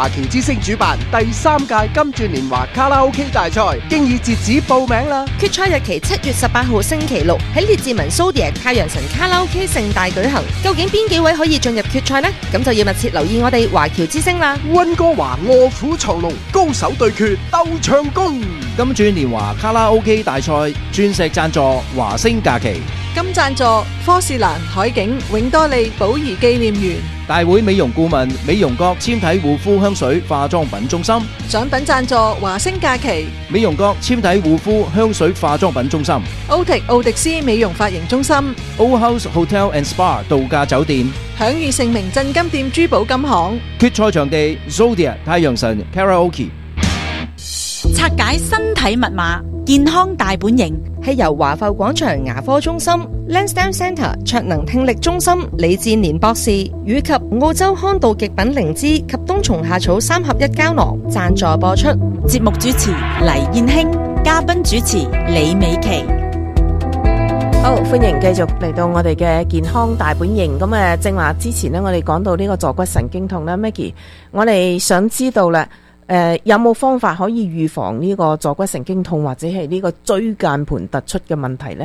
華僑之星主辦第3屆金鑽年華卡拉 OK 大賽，經已截止報名啦！ 決賽日期7月18號星期六喺列治文 Zodiac 太陽神卡拉 OK 盛大舉行。究竟邊幾位可以進入決賽呢？咁就要密切留意我哋華僑之星啦！ 溫哥華臥虎藏龍，高手對決鬥唱功。 金鑽年華卡拉 OK 大賽鑽石贊助華星假期， 金贊助科士蘭海景永多利寶儀紀念園， 大會美容顧問美容閣纖體護膚香水化妝品中心， 獎品贊助華星假期， 美容閣纖體護膚香水化妝品中心， 奧迪斯美容髮型中心， Old House Hotel and Spa 度假酒店， 享譽盛名鎮金店珠寶金行。 決賽場地 Zodiac 太陽神 Karaoke。 拆解身體密碼，健康大本營係由華埠廣場牙科中心、Lansdowne Centre 卓能聽力中心李志年博士以及澳洲康道極品靈芝及冬蟲夏草3合1膠囊贊助播出。 節目主持黎燕興，嘉賓主持李美琪。 好，歡迎繼續嚟到我哋嘅健康大本營。咁正話之前呢，我哋講到呢個坐骨神經痛啦 Maggie， 我哋想知道啦，有冇方法可以預防呢個坐骨神經痛或者係呢個椎間盤突出嘅問題呢？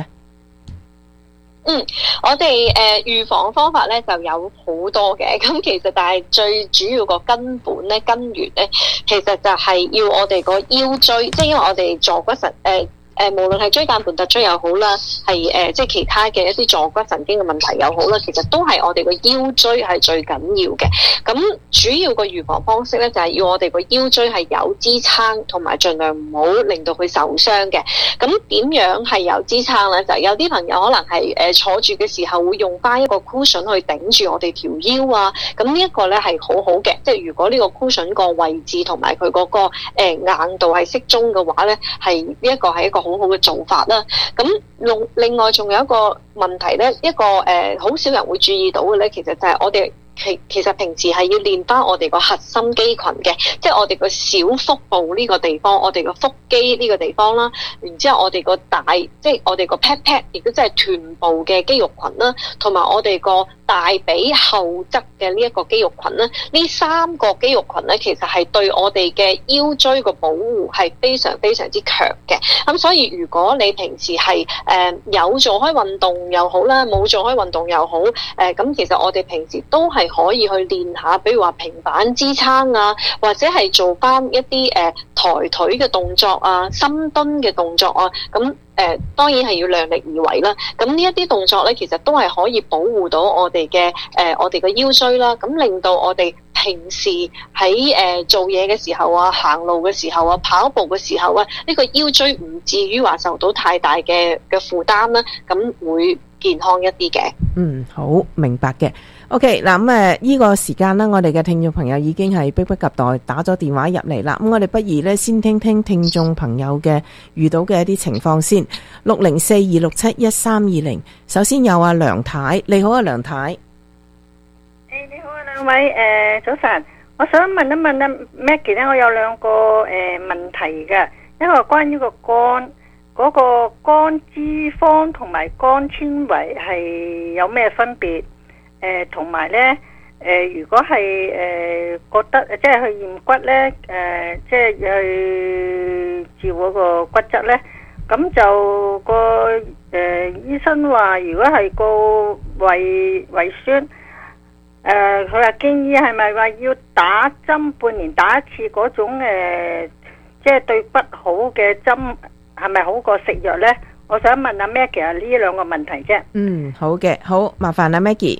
我哋預防方法咧就有好多嘅，咁其實但係最主要個根本咧根源咧，其實就係要我哋個腰椎，即係因為我哋坐骨神無論係椎間盤突出又好啦，係即係其他嘅一啲坐骨神經嘅問題又好啦，其實都係我哋個腰椎係最緊要嘅。咁主要個預防方式咧，就係要我哋個腰椎係有支撐，同埋盡量唔好令到佢受傷嘅。咁點樣係有支撐咧？就係有啲朋友可能係坐住嘅時候會用翻一個 cushion 去頂住我哋條腰啊。咁呢一個咧係好好嘅，即係如果呢個 cushion 個位置同埋佢嗰個硬度係適中嘅話咧，係呢一個係一個好好嘅做法啦。咁另外仲有一個問題咧，一個好少人會注意到嘅咧，其實就係我哋其實平時係要練翻我哋個核心肌群嘅，即係我哋個小腹部呢個地方，我哋個腹肌呢個地方啦，然之後我哋個大，即係我哋個 pat pat， 亦都即係臀部嘅肌肉群啦，同埋我哋個大髀後側嘅呢一個肌肉群啦，呢3個肌肉群咧，其實係對我哋嘅腰椎個保護係非常非常之強嘅。咁所以如果你平時係有做開運動又好啦，冇做開運動又好，咁其實我哋平時都係可以去練下，比如話平板支撐啊，或者係做翻一啲抬腿嘅動作啊、深蹲嘅動作啊，咁當然係要量力而為啦。咁呢一啲動作咧，其實都係可以保護到我哋嘅我哋嘅腰椎啦，咁令到我哋平時喺做嘢嘅時候啊、行路嘅時候啊、跑步嘅時候啊，呢個腰椎唔至於話受到太大嘅負擔啦，咁會健康一啲嘅。 好明白嘅。OK， 嗱咁呢個時間呢，我哋嘅聽眾朋友已經係迫不及待打咗電話入嚟啦。咁我哋不如呢，先聽聽聽眾朋友嘅遇到嘅一啲情況先。604-267-1320，首先有阿梁太，你好啊梁太。 你好啊兩位，早晨，我想問一問啊 Maggie 咧，我有2個問題嘅，一個關於個肝，嗰個肝脂肪同埋肝纖維係有咩分別？同埋咧，如果係覺得即係去驗骨咧，即係去照嗰個骨質咧，咁就個醫生話，如果係個胃酸，佢話建議係咪話要打針半年打一次嗰種即係對骨好嘅針，係咪好過食藥咧？我想問阿 Maggie 呢2個問題啫。 好嘅，好麻煩阿 Maggie。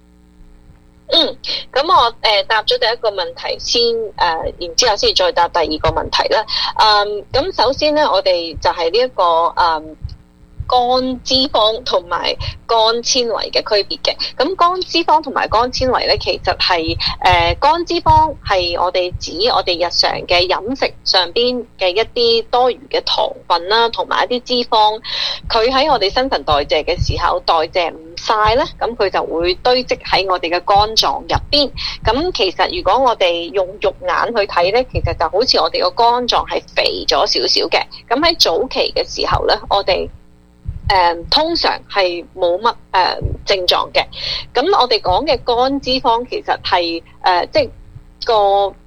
咁我答咗第一個問題先，然之後先再答第2個問題啦。咁首先咧，我哋就係呢一個肝脂肪同埋肝纖維嘅區別嘅。咁肝脂肪同埋肝纖維咧，其實係肝脂肪係我哋指我哋日常嘅飲食上邊嘅一啲多餘嘅糖分啦，同埋一啲脂肪，佢喺我哋新陳代謝嘅時候代謝唔晒咧，咁佢就會堆積喺我哋嘅肝臟入邊。咁其實如果我哋用肉眼去睇咧，其實就好似我哋個肝臟係肥咗少少嘅。咁喺早期嘅時候咧，我哋通常係冇乜症狀嘅。咁我哋講嘅肝脂肪其實係即係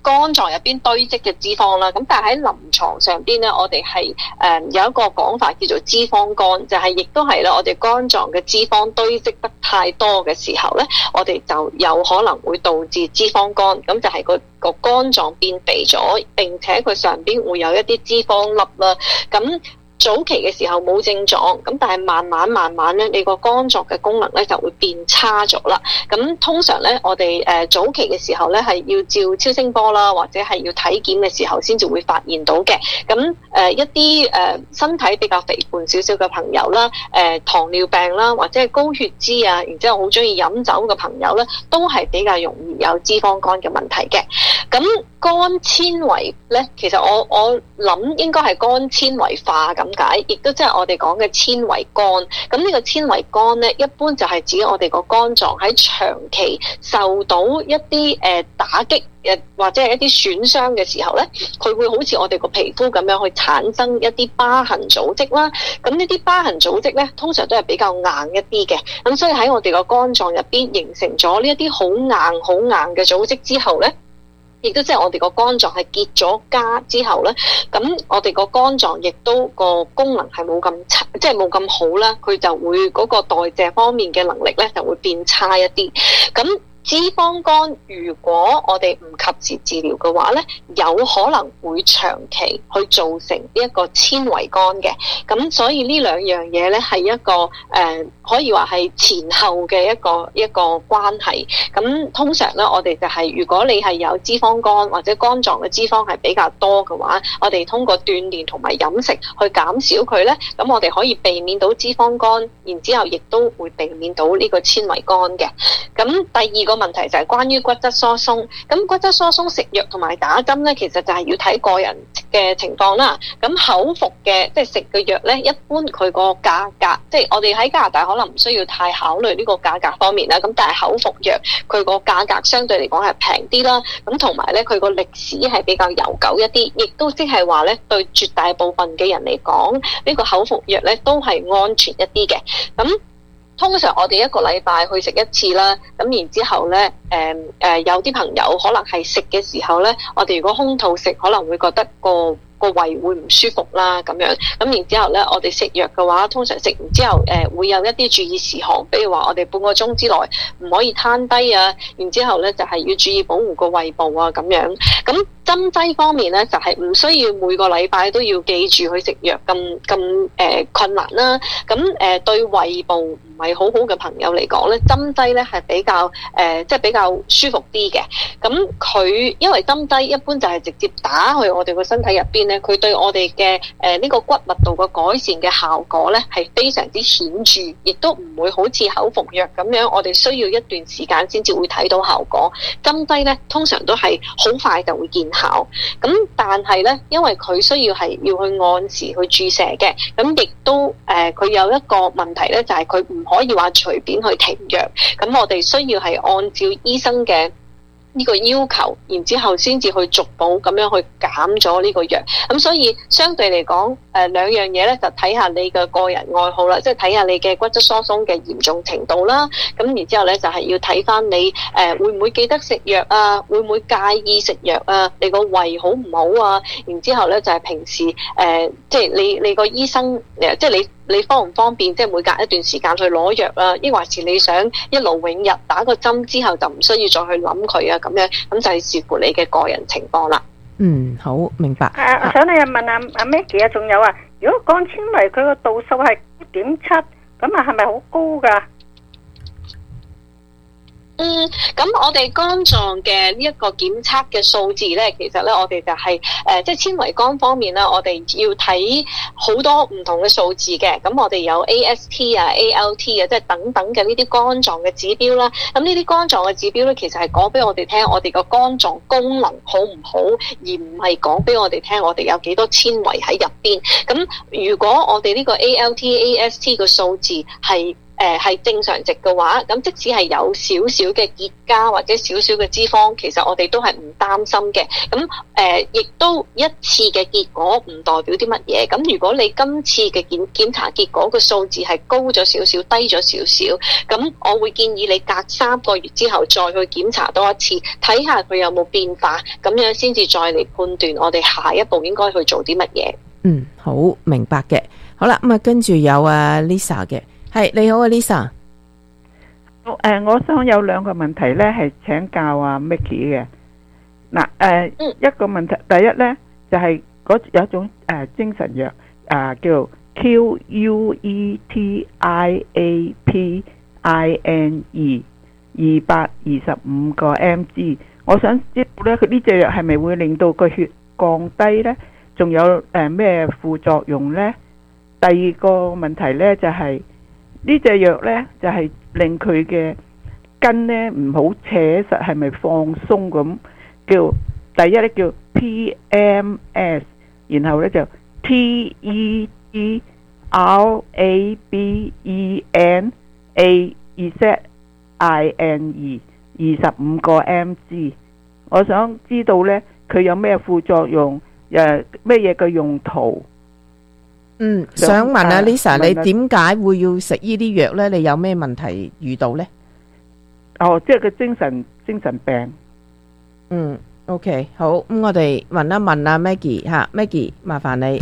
肝臟入邊堆積嘅脂肪啦。咁但係喺臨床上邊咧，我哋係有一個講法叫做脂肪肝，就係亦都係咧，我哋肝臟嘅脂肪堆積得太多嘅時候咧，我哋就有可能會導致脂肪肝。咁就係個肝臟變肥咗，並且佢上邊會有一啲脂肪粒啦。咁早期嘅時候冇症狀，咁但係慢慢咧，你個肝臟嘅功能咧就會變差咗啦。咁通常咧，我哋早期嘅時候咧係要照超聲波啦，或者係要體檢嘅時候先至會發現到嘅。咁一啲身體比較肥胖少少嘅朋友啦，糖尿病啦，或者係高血脂啊，然之後好中意飲酒嘅朋友咧，都係比較容易有脂肪肝嘅問題嘅。咁肝纖維咧，其實我諗應該係肝纖維化咁解，亦都即係我哋講嘅纖維肝。咁呢個纖維肝咧，一般就係指我哋個肝臟喺長期受到一啲打擊或者係一啲損傷嘅時候咧，佢會好似我哋個皮膚咁樣去產生一啲疤痕組織啦。咁呢啲疤痕組織咧，通常都係比較硬一啲嘅。咁所以喺我哋個肝臟入邊形成咗呢一啲好硬嘅組織之後咧，亦都即係我哋個肝臟係結咗痂之後咧，咁我哋個肝臟亦都個功能係冇咁差，即係冇咁好啦，佢就會嗰個代謝方面嘅能力咧就會變差一啲。咁脂肪肝如果我哋唔及時治療嘅話咧，有可能會長期去造成呢一個纖維肝嘅。咁所以呢兩樣嘢咧係一個可以話係前後嘅一個關係。咁通常咧，我哋就係如果你係有脂肪肝或者肝臟嘅脂肪係比較多嘅話，我哋通過鍛鍊同埋飲食去減少佢咧，咁我哋可以避免到脂肪肝，然之後亦都會避免到呢個纖維肝嘅。咁第二個問題就係關於骨質疏鬆。咁骨質疏鬆食藥同埋打針咧，其實就係要睇個人嘅情況啦。咁口服嘅即係食嘅藥咧，一般佢個價格，即係我哋喺加拿大可能唔需要太考慮呢個價格方面啦。咁但係口服藥佢個價格相對嚟講係平啲啦。咁同埋咧，佢個歷史係比較悠久一啲，亦都即係話咧，對絕大部分嘅人嚟講，呢個口服藥咧都係安全一啲嘅。咁通常我哋一個禮拜去食一次啦，咁然之後咧，有啲朋友可能係食嘅時候咧，我哋如果空肚食，可能會覺得個胃會唔舒服啦咁樣。咁然之後咧，我哋食藥嘅話，通常食完之後會有一啲注意事項，比如話我哋半個鐘之內唔可以攤低啊，然之後咧就係要注意保護個胃部啊咁樣。咁針劑方面咧，就係唔需要每個禮拜都要記住去食藥咁困難啦。咁對胃部唔係好好嘅朋友嚟講咧，針劑咧係比較即係比較舒服啲嘅。咁佢因為針劑一般就係直接打去我哋個身體入邊咧，佢對我哋嘅呢個骨密度嘅改善嘅效果咧係非常之顯著，亦都唔會好似口服藥咁樣，我哋需要一段時間先至會睇到效果。針劑咧通常都係好快就會見效。咁但係咧，因為佢需要係要去按時去注射嘅，咁亦都佢有一個問題咧，就係佢唔可以話隨便去停藥。咁我哋需要係按照醫生嘅呢個要求，然之後先至去逐步咁樣去減咗呢個藥。咁所以相對嚟講，兩樣嘢咧就睇下你嘅個人愛好啦，即係睇下你嘅骨質疏鬆嘅嚴重程度啦。咁然之後咧就係要睇翻你會唔會記得食藥啊，會唔會介意食藥啊，你個胃好唔好啊？然之後咧就係平時即係你個醫生即係你方唔方便，即係每隔一段時間去攞藥啊？抑或是你想一勞永逸打個針之後就唔需要再去諗佢啊？咁樣咁就係視乎你嘅個人情況啦。 嗯，好明白。 我想你問阿 Maggie 啊，仲有啊，如果肝纖維佢個度數係1.7，咁係咪好高噶？ 咁我哋肝臟嘅呢一個檢測嘅數字咧，其實咧我哋就係即係纖維肝方面咧，我哋要睇好多唔同嘅數字嘅。咁我哋有 AST 啊、ALT 啊，即係等等嘅呢啲肝臟嘅指標啦。咁呢啲肝臟嘅指標咧，其實係講俾我哋聽，我哋個肝臟功能好唔好，而唔係講俾我哋聽我哋有幾多纖維喺入邊。咁如果我哋呢個 ALT、AST 嘅數字係係正常值嘅話，咁即使係有少少嘅結痂或者少少嘅脂肪，其實我哋都係唔擔心嘅。咁亦都一次嘅結果唔代表啲乜嘢。咁如果你今次嘅檢查結果個數字係高咗少少、低咗少少，咁我會建議你隔3個月之後再去檢查多一次，睇下佢有冇變化，咁樣先至再嚟判斷我哋下一步應該去做啲乜嘢。 好明白嘅。好啦，咁啊跟住有Lisa 嘅，係你好啊 Lisa。 我想有2個問題咧，係請教Micky 嘅。嗱，一個問題，第一咧就係有一種精神藥叫 QUETIAPINE 225個 mg。我想知道咧，佢呢隻藥係咪會令到個血降低咧？仲有咩副作用咧？第二個問題咧就係呢隻藥咧就係令佢嘅筋咧唔好扯實，係咪放鬆咁？第一咧叫 PMS， 然後咧就 TEDRABENAZINE 25個 mg。我想知道咧佢有咩副作用，咩嘢嘅用途？ 想問下 Lisa， 你點解會要食呢啲藥咧？你有咩問題遇到咧？ 即係個精神病。 OK， 好，咁我哋問一問Maggie 吓，Maggie 麻煩你。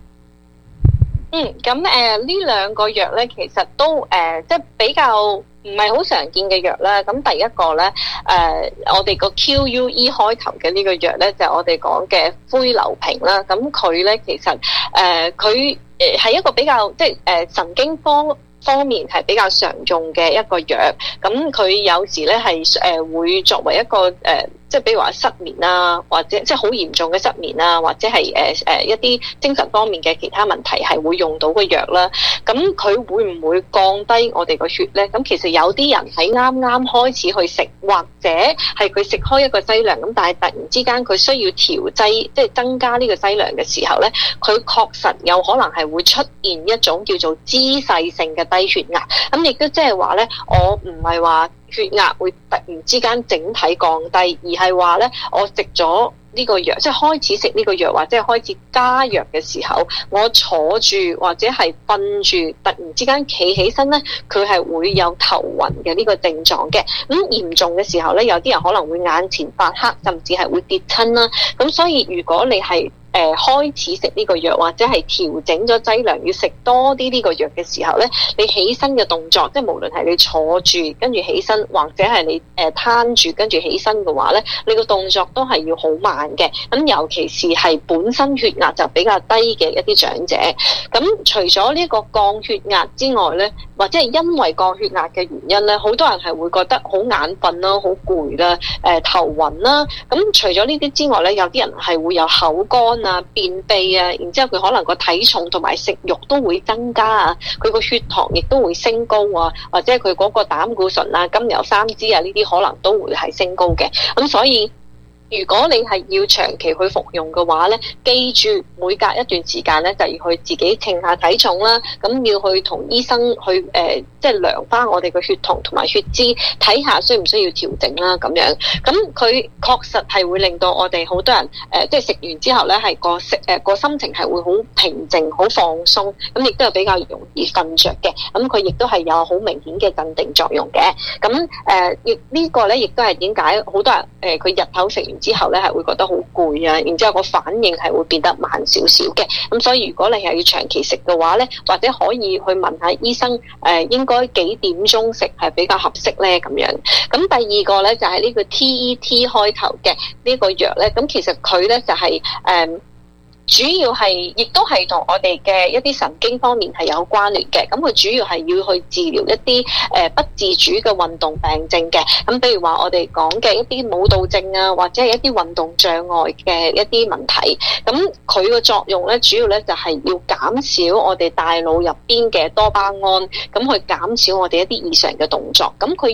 咁呢2個藥咧，其實都即係比較唔係好常見嘅藥啦。咁第一個咧，我哋個 QUE 開頭嘅呢個藥咧，就係我哋講嘅灰硫平啦。咁佢咧其實佢係一個比較即係神經方面係比較常用嘅一個藥。咁佢有時咧係會作為一個即係比如話失眠啊，或者即係好嚴重嘅失眠啊，或者係一啲精神方面嘅其他問題係會用到嘅藥啦。咁佢會唔會降低我哋個血咧？咁其實有啲人喺啱啱開始去食，或者係佢食開一個劑量，咁但係突然之間佢需要調劑，即係增加呢個劑量嘅時候咧，佢確實有可能係會出現一種叫做姿勢性嘅低血壓。咁亦都即係話咧，我唔係話血壓會突然之間整體降低，而係話咧，我食咗呢個藥，即係開始食呢個藥或者係開始加藥嘅時候，我坐住或者係瞓住，突然之間企起身咧，佢係會有頭暈嘅呢個症狀嘅。咁嚴重嘅時候咧，有啲人可能會眼前發黑，甚至係會跌親啦。咁所以如果你係開始食呢個藥，或者係調整咗劑量，要食多啲呢個藥嘅時候咧，你起身嘅動作，即係無論係你坐住跟住起身，或者係你攤住跟住起身嘅話咧，你個動作都係要好慢嘅。咁尤其是係本身血壓就比較低嘅一啲長者，咁除咗呢個降血壓之外咧，或者係因為降血壓嘅原因咧，好多人係會覺得好眼瞓啦、好攰啦、頭暈啦。咁除咗呢啲之外咧，有啲人係會有口乾啊、便秘啊，然之後佢可能個體重同埋食慾都會增加啊，佢個血糖亦都會升高啊，或者佢嗰個膽固醇啊、甘油三酯啊呢啲可能都會係升高嘅。咁所以如果你係要長期去服用嘅話咧，記住每隔一段時間咧就要去自己稱下體重啦，咁要去同醫生去即係量翻我哋嘅血糖同埋血脂，睇下需唔需要調整啦咁樣。咁佢確實係會令到我哋好多人即係食完之後咧係個心情係會好平靜、好放鬆，咁亦都係比較容易瞓着嘅。咁佢亦都係有好明顯嘅鎮定作用嘅。咁呢個咧亦都係點解好多人佢日頭食完之後咧係會覺得好攰啊，然之後個反應係會變得慢少少嘅。咁所以如果你係要長期食嘅話咧，或者可以去問下醫生應該幾點鐘食係比較合適咧咁樣。咁第二個咧就係呢個 TET 開頭嘅呢個藥咧，咁其實佢咧就係主要係亦都係同我哋嘅一啲神經方面係有關聯嘅。咁佢主要係要去治療一啲不自主嘅運動病症嘅。咁譬如話我哋講嘅一啲舞蹈症啊，或者係一啲運動障礙嘅一啲問題。咁佢個作用咧，主要咧就係要減少我哋大腦入邊嘅多巴胺，咁去減少我哋一啲異常嘅動作。咁佢亦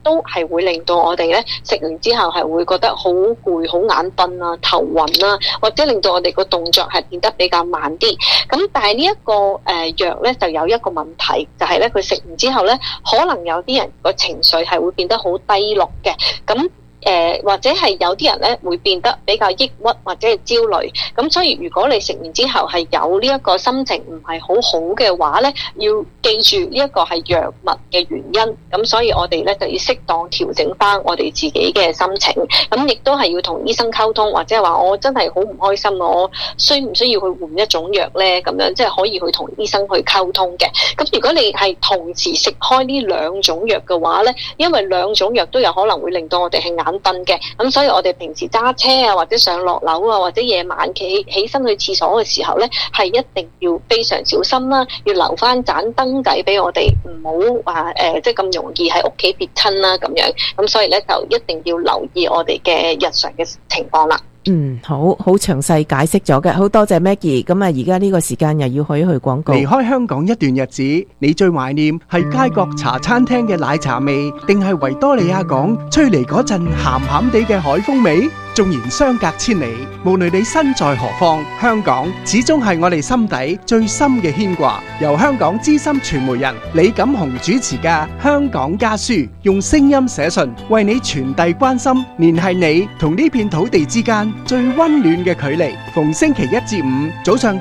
都係會令到我哋咧食完之後係會覺得好攰、好眼瞓啊、頭暈啊，或者令到我哋個動作係變得比較慢啲。咁但係呢一個藥咧就有一個問題，就係咧佢食完之後咧，可能有啲人個情緒係會變得好低落嘅。咁或者係有啲人咧會變得比較抑鬱或者係焦慮，咁所以如果你食完之後係有呢一個心情唔係好好嘅話咧，要記住呢一個係藥物嘅原因，咁所以我哋咧就要適當調整翻我哋自己嘅心情，咁亦都係要同醫生溝通，或者係話我真係好唔開心，我需唔需要去換一種藥咧？咁樣即係可以去同醫生去溝通嘅。咁如果你係同時食開呢兩種藥嘅話咧，因為兩種藥都有可能會令到我哋係眼瞓嘅，咁所以我哋平時揸車啊，或者上落樓啊，或者夜晚起身去廁所嘅時候咧，係一定要非常小心啦，要留翻盞燈仔俾我哋，唔好話即係咁容易喺屋企跌親啦咁樣。咁所以咧就一定要留意我哋嘅日常嘅情況啦。 好詳細解釋咗嘅，好多謝 Maggie。咁啊，而家呢個時間又要去廣告。 離開香港一段日子，你最懷念係街角茶餐廳嘅奶茶味，定係維多利亞港吹嚟嗰陣鹹鹹地嘅海風味？縱然相隔千里，無論你身在何方，香港始終係我哋心底最深嘅牽掛。由香港資深傳媒人李錦雄主持嘅《香港家書》，用聲音寫信為你傳遞關心，聯繫你同呢片土地之間最溫暖嘅距離。逢星期一至五早上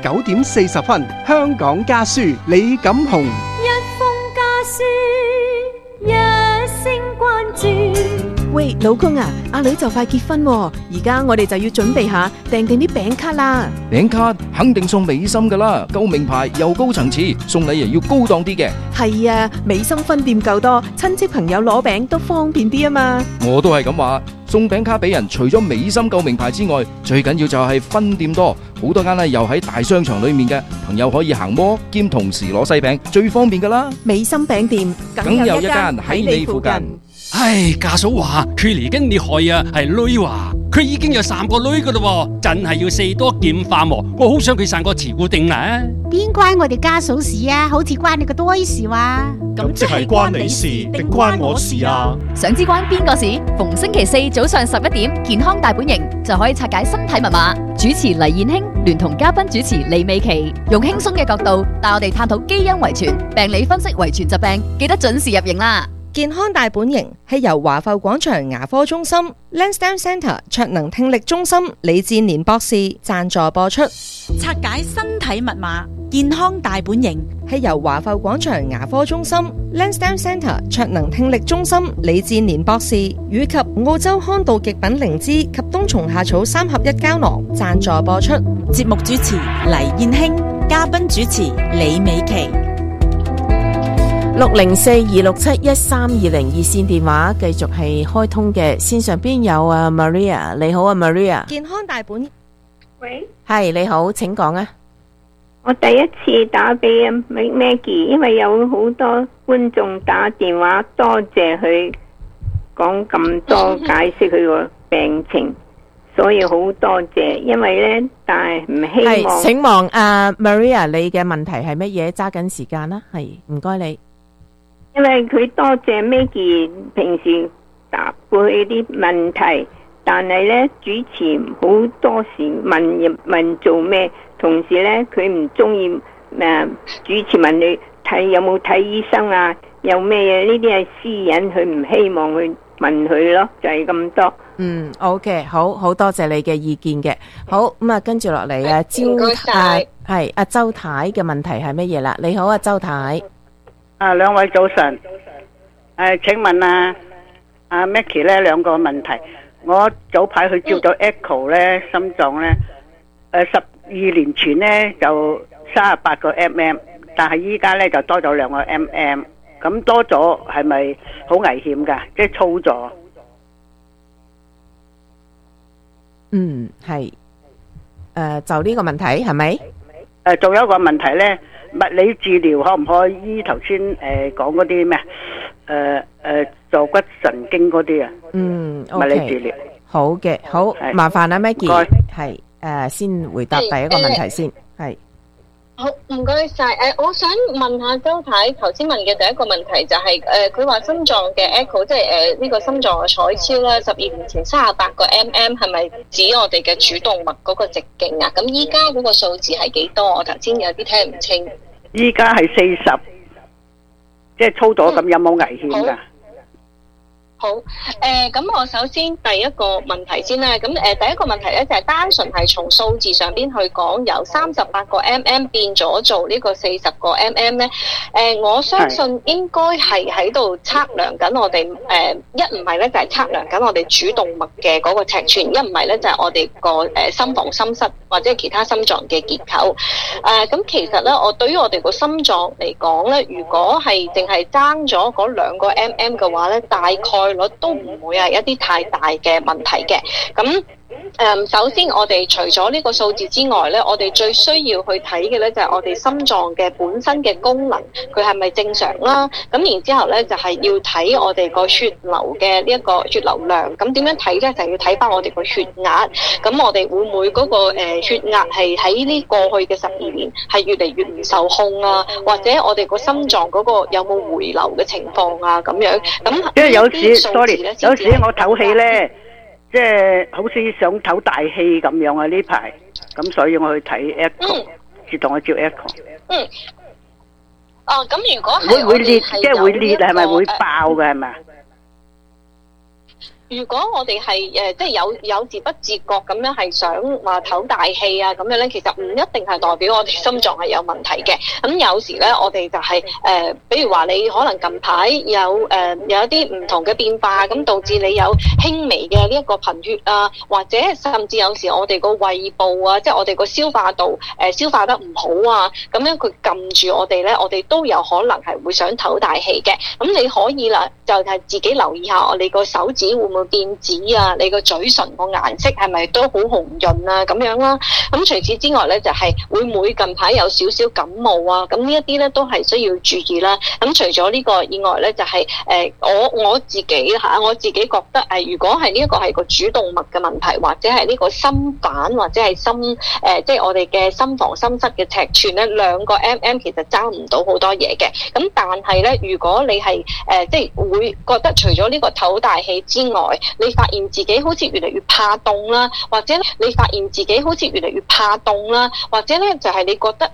9:40，《香港家書》李錦雄。 一封家書，一聲關注。 喂，老公啊，阿女就快結婚喎，而家我哋就要準備下訂定啲餅卡啦。 餅卡肯定送美心噶啦，夠名牌又高層次，送禮又要高檔啲嘅。 係啊，美心分店夠多，親戚朋友攞餅都方便啲啊嘛。 我都係咁話，送餅卡俾人，除咗美心夠名牌之外，最緊要就係分店多，好多間咧又喺大商場裏面嘅，朋友可以行摩兼同時攞西餅，最方便噶啦。 美心餅店梗有一間喺你附近。 唉，家嫂話佢嚟緊厲害啊，係女話佢已經有3個女噶啦，真係要四多劍化喎。我好想佢生個慈姑定啦。 邊關我哋家嫂事啊？好似關你個多事話。 咁即係關你事定關我事啊？ 想知關邊個事？逢星期4早上11點，健康大本營就可以拆解身體密碼。主持黎燕卿聯同嘉賓主持李美琪，用輕鬆嘅角度帶我哋探討基因遺傳、病理分析遺傳疾病，記得準時入營啦。 健康大本營係由華埠廣場牙科中心 Lansdowne Centre 卓能聽力中心李志年博士贊助播出。 拆解身體密碼，健康大本營係由華埠廣場牙科中心 Lansdowne Centre 卓能聽力中心李志年博士以及澳洲康道極品靈芝及冬蟲夏草3合1膠囊贊助播出。 節目主持黎燕卿，嘉賓主持李美琪。 604-267-1320熱線電話繼續係開通嘅，線上邊有啊 Maria， 你好啊 Maria。 健康大本， 喂， 係你好，請講啊。 我第一次打俾 Maggie， 因為有好多觀眾打電話，多謝佢講咁多解釋佢個病情，所以好多謝。因為呢，但係唔希望。 請望Maria， 你嘅問題係乜嘢？揸緊時間啦，係唔該你。 因為佢多謝 Maggie 平時答過佢啲問題，但係呢，主持好多時問做咩，同時呢，佢唔中意主持問你有冇睇醫生啊，有咩嘢呢啲係私隱，佢唔希望去問佢咯，就係咁多。 OK， 好多謝你嘅意見嘅。好咁啊，跟住落嚟啊，係阿周太嘅問題係乜嘢啦？你好啊，周太。 兩位早晨，請問阿 Maggie 咧兩個問題。我早排去照咗 Echo 咧，心臟咧，12年前咧就38個 mm， 但係依家咧就多咗2個 mm， 咁多咗係咪好危險噶？即係粗咗？ 係，就呢個問題係咪？ 仲有一個問題咧。物理治療可唔可以醫頭先講嗰啲咩坐骨神經嗰啲啊？物理治療好嘅，好麻煩啊 Maggie，係先回答第一個問題先，係好，唔該晒。我想問下周太，頭先問嘅第一個問題就係佢話心臟嘅 echo， 即係呢個心臟嘅彩超啦，12年前38個 mm 係咪指我哋嘅主動脈嗰個直徑啊？咁依家嗰個數字係幾多？我頭先有啲聽唔清。 依家係40，即係粗咗咁，有冇危險㗎？ 好，咁我首先第一個問題先啦。咁第一個問題咧就係單純係從數字上邊去講，由38個 mm 變咗做呢個40個 mm 咧。我相信應該係喺度測量緊我哋一唔係咧就係測量緊我哋主動脈嘅嗰個尺寸，一唔係咧就係我哋個心房心室或者其他心臟嘅結構。咁其實咧，我對於我哋個心臟嚟講咧，如果係淨係爭咗嗰2個 mm 嘅話咧，大概率都唔會係一啲太大嘅問題嘅。咁首先我哋除咗呢個數字之外咧，我哋最需要去睇嘅咧就係我哋心臟嘅本身嘅功能，佢係咪正常啦？咁然之後咧就係要睇我哋個血流嘅呢一個血流量。咁點樣睇咧？就係要睇翻我哋個血壓。咁我哋會唔會嗰個血壓係喺呢過去嘅12年係越嚟越唔受控啊？或者我哋個心臟嗰個有冇回流嘅情況啊？咁樣咁因為有時我唞氣咧。即係好似想唞大氣咁樣啊！呢排咁，所以我去睇 echo，自動去照 echo。 咁如果係會裂，即係會裂，係咪會爆嘅？係咪？ 如果我哋係即係有自不自覺咁樣係想話唞大氣啊咁樣咧，其實唔一定係代表我哋心臟係有問題嘅。咁有時咧，我哋就係比如話你可能近排有一啲唔同嘅變化，咁導致你有輕微嘅呢一個貧血啊，或者甚至有時我哋個胃部啊，即係我哋個消化道消化得唔好啊，咁樣佢撳住我哋咧，我哋都有可能係會想唞大氣嘅。咁你可以啦，就係自己留意下我哋個手指會唔會變紫啊？你個嘴唇個顏色係咪都好紅潤啊？咁樣啦。咁除此之外咧，就係會唔會近排有少少感冒啊？咁呢一啲咧都係需要注意啦。咁除咗呢個以外咧，就係我自己覺得如果係呢一個係個主動脈嘅問題，或者係呢個心瓣或者係心即係我哋嘅心房心室嘅尺寸咧，2個 mm 其實爭唔到好多嘢嘅。咁但係咧，如果你係即係會覺得除咗呢個唞大氣之外，你發現自己好似越嚟越怕凍啦，或者你發現自己好似越嚟越怕凍啦，或者咧就係你覺得